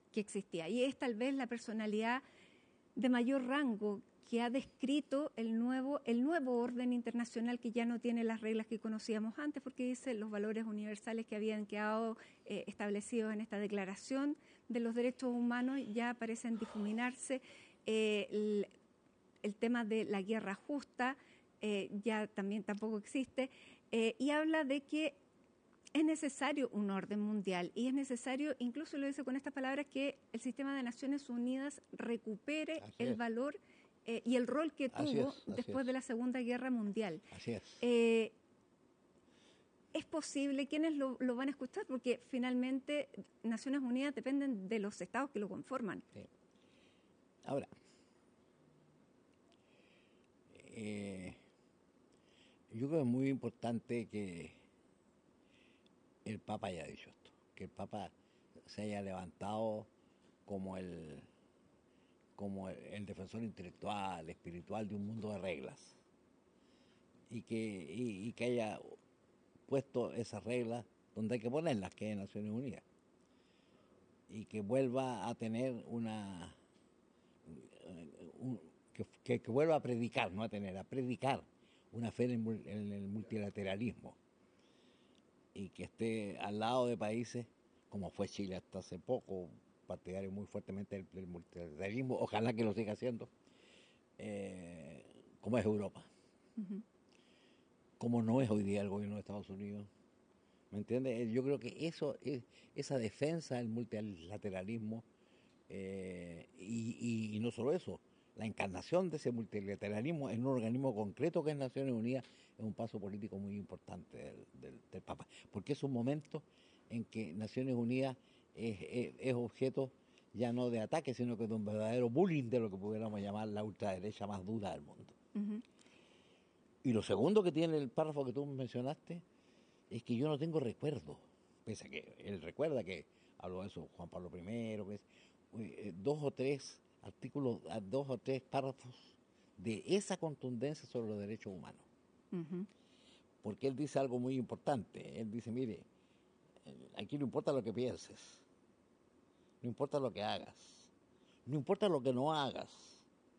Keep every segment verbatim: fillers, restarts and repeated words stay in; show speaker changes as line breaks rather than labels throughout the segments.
que existía. Y es tal vez la personalidad de mayor rango que ha descrito el nuevo, el nuevo orden internacional que ya no tiene las reglas que conocíamos antes, porque dice los valores universales que habían quedado eh, establecidos en esta Declaración de los Derechos Humanos ya parecen difuminarse. Eh, el, el tema de la guerra justa eh, ya también tampoco existe, eh, y habla de que es necesario un orden mundial y es necesario, incluso lo dice con estas palabras, que el sistema de Naciones Unidas recupere
Así
el
es.
valor eh, y el rol que
Así
tuvo
es, así
después
es.
de la Segunda Guerra Mundial.
Así es.
Eh, es posible, ¿quiénes lo, lo van a escuchar? Porque finalmente Naciones Unidas dependen de los estados que lo conforman.
Sí. Ahora, eh, yo creo que es muy importante que el Papa haya dicho esto, que el Papa se haya levantado como el, como el, el defensor intelectual, espiritual de un mundo de reglas, y que, y, y que haya puesto esas reglas donde hay que ponerlas, que es en Naciones Unidas, y que vuelva a tener una, un, que, que, que vuelva a predicar, no a tener, a predicar una fe en el, en el multilateralismo, y que esté al lado de países como fue Chile hasta hace poco, partidario muy fuertemente del, del multilateralismo, ojalá que lo siga haciendo, eh, como es Europa, uh-huh. Como no es hoy día el gobierno de Estados Unidos, ¿me entiendes? Yo creo que eso es, esa defensa del multilateralismo, eh, y, y, y no solo eso, la encarnación de ese multilateralismo en un organismo concreto que es Naciones Unidas es un paso político muy importante del, del, del Papa, porque es un momento en que Naciones Unidas es, es, es objeto ya no de ataque, sino que de un verdadero bullying de lo que pudiéramos llamar la ultraderecha más dura del mundo. Uh-huh. Y lo segundo que tiene el párrafo que tú mencionaste es que yo no tengo recuerdo, pese a que él recuerda que habló de eso Juan Pablo primero, que es, eh, dos o tres artículos, dos o tres párrafos de esa contundencia sobre los derechos humanos. Uh-huh. Porque él dice algo muy importante. Él dice, mire, aquí no importa lo que pienses, no importa lo que hagas, no importa lo que no hagas,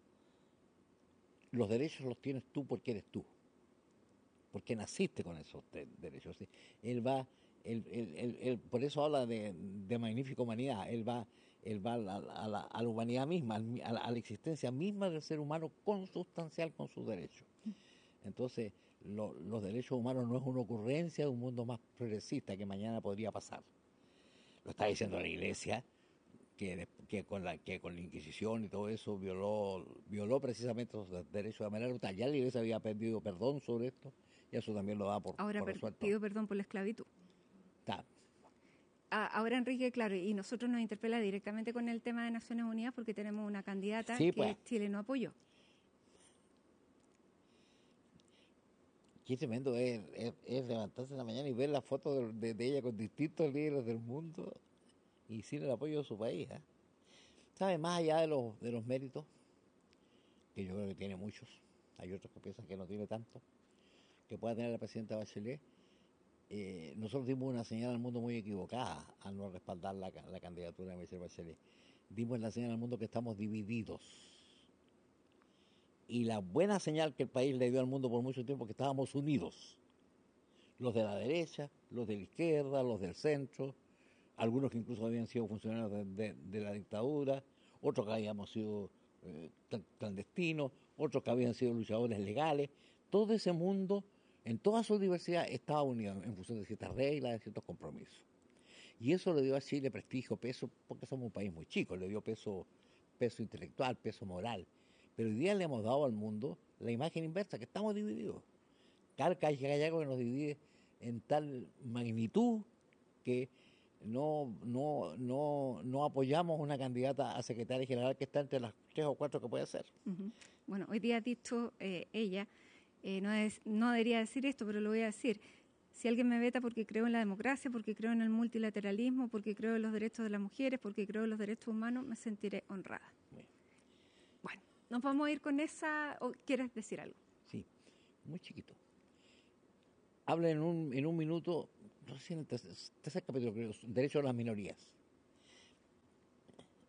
los derechos los tienes tú porque eres tú, porque naciste con esos de- derechos. ¿Sí? Él va, él, él, él, él, por eso habla de, de magnífica humanidad. Él va, él va a la, a la, a la humanidad misma, a la, a la existencia misma del ser humano consustancial con sus derechos. Entonces, lo, los derechos humanos no es una ocurrencia de un mundo más progresista que mañana podría pasar. Lo está diciendo la Iglesia, que, que, con la, que con la Inquisición y todo eso violó, violó precisamente los derechos de manera brutal. Ya la Iglesia había pedido perdón sobre esto, y eso también lo da por,
Ahora
por
per-
resuelto.
pido perdón por la esclavitud.
Está.
Ah, ahora, Enrique, claro, y nosotros nos interpela directamente con el tema de Naciones Unidas porque tenemos una candidata
Sí,
que
pues.
Chile no apoyó.
Qué tremendo es, es, es levantarse en la mañana y ver la foto de, de, de ella con distintos líderes del mundo y sin el apoyo de su país. ¿eh? ¿Sabe? Más allá de los, de los méritos, que yo creo que tiene muchos, hay otros que piensan que no tiene tanto, que pueda tener la presidenta Bachelet, eh, nosotros dimos una señal al mundo muy equivocada al no respaldar la, la candidatura de Michelle Bachelet. Dimos la señal al mundo que estamos divididos. Y la buena señal que el país le dio al mundo por mucho tiempo que estábamos unidos. Los de la derecha, los de la izquierda, los del centro, algunos que incluso habían sido funcionarios de, de, de la dictadura, otros que habíamos sido eh, clandestinos, otros que habían sido luchadores legales. Todo ese mundo, en toda su diversidad, estaba unido en función de ciertas reglas, de ciertos compromisos. Y eso le dio a Chile prestigio, peso, porque somos un país muy chico, le dio peso, peso intelectual, peso moral. Pero hoy día le hemos dado al mundo la imagen inversa, que estamos divididos. Carca hay algo que nos divide en tal magnitud que no, no, no, no apoyamos una candidata a secretaria general que está entre las tres o cuatro que puede ser.
Uh-huh. Bueno, hoy día ha dicho eh, ella, eh, no, es, no debería decir esto, pero lo voy a decir. Si alguien me veta porque creo en la democracia, porque creo en el multilateralismo, porque creo en los derechos de las mujeres, porque creo en los derechos humanos, me sentiré honrada. Bien. Bueno, ¿nos vamos a ir con esa o quieres decir algo?
Sí, muy chiquito. Habla en un, en un minuto, no sé si en el tercer, tercer capítulo, creo, derecho a las minorías.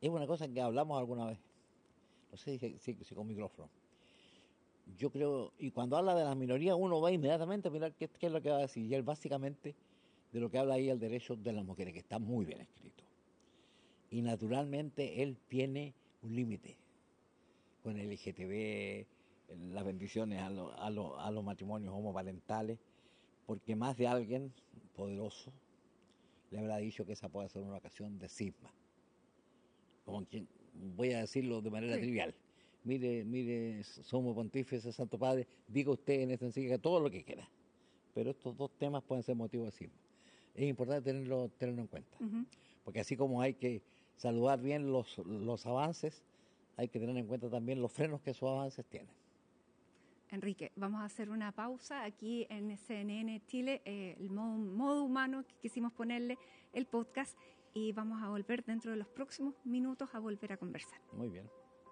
es una cosa que hablamos alguna vez, no sé si, si, si con micrófono. Yo creo, y cuando habla de las minorías, uno va inmediatamente a mirar qué, qué es lo que va a decir. Y él básicamente de lo que habla ahí el derecho de las mujeres, que está muy bien escrito. Y naturalmente él tiene un límite con el L G T B, las bendiciones a, lo, a, lo, a los matrimonios homoparentales, porque más de alguien poderoso le habrá dicho que esa puede ser una ocasión de cisma. Como quien, voy a decirlo de manera sí. trivial. Mire, mire, somos pontífices, Santo Padre, diga usted en esta encíclica todo lo que quiera. Pero estos dos temas pueden ser motivo de cisma. Es importante tenerlo, tenerlo en cuenta. Uh-huh. Porque así como hay que saludar bien los, los avances, hay que tener en cuenta también los frenos que esos avances tienen.
Enrique, vamos a hacer una pausa aquí en C N N Chile, eh, el modo, modo humano que quisimos ponerle el podcast, y vamos a volver dentro de los próximos minutos a volver a conversar.
Muy bien.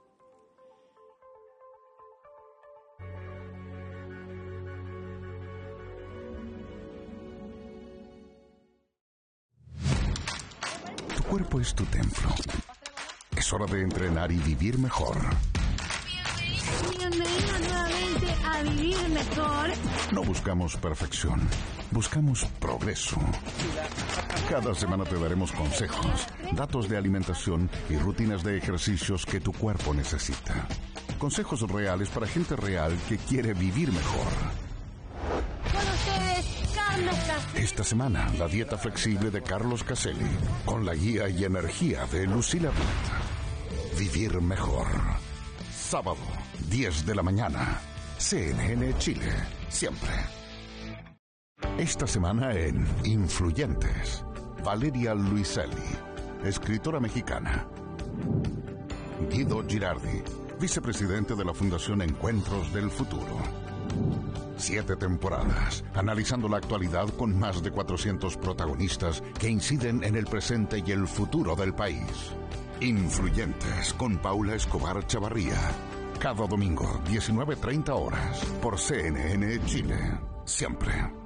Tu cuerpo es tu templo. Es hora de entrenar y vivir mejor.
Bienvenido nuevamente a Vivir Mejor.
No buscamos perfección, buscamos progreso. Cada semana te daremos consejos, datos de alimentación y rutinas de ejercicios que tu cuerpo necesita. Consejos reales para gente real que quiere vivir mejor.
Con ustedes, Carlos Caselli.
Esta semana, la dieta flexible de Carlos Caselli, con la guía y energía de Lucila Plata. Vivir mejor. Sábado, diez de la mañana. C N N Chile, siempre. Esta semana en Influyentes, Valeria Luiselli, escritora mexicana. Guido Girardi, vicepresidente de la Fundación Encuentros del Futuro. Siete temporadas, analizando la actualidad con más de cuatrocientos protagonistas que inciden en el presente y el futuro del país. Influyentes con Paula Escobar Chavarría. Cada domingo, diecinueve treinta horas, por C N N Chile. Siempre.